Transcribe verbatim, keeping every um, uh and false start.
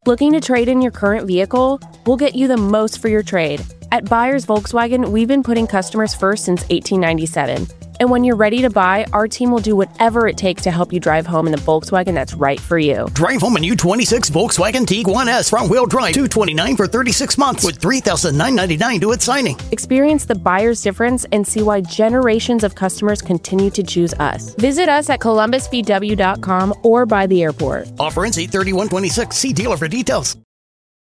Looking to trade in your current vehicle? We'll get you the most for your trade. At Buyers Volkswagen, we've been putting customers first since eighteen ninety-seven. And when you're ready to buy, our team will do whatever it takes to help you drive home in the Volkswagen that's right for you. Drive home a new twenty-six Volkswagen Tiguan S front-wheel drive, two hundred twenty-nine dollars for thirty-six months with three thousand nine hundred ninety-nine dollars due at signing. Experience the buyer's difference and see why generations of customers continue to choose us. Visit us at columbus v w dot com or by the airport. Offer ends eight thirty-one twenty-six. See dealer for details.